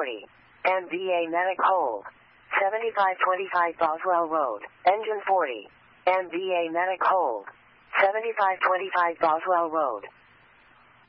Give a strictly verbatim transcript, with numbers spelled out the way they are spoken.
forty. M B A Medic hold. seventy-five twenty-five Boswell Road. Engine forty. M B A Medic hold. seventy-five twenty-five Boswell Road.